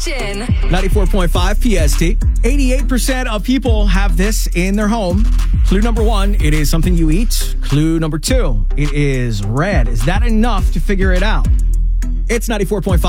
Station. 94.5 PST. 88% of people have this in their home. Clue number 1, it is something you eat. Clue number 2, it is red. Is that enough to figure it out? It's 94.5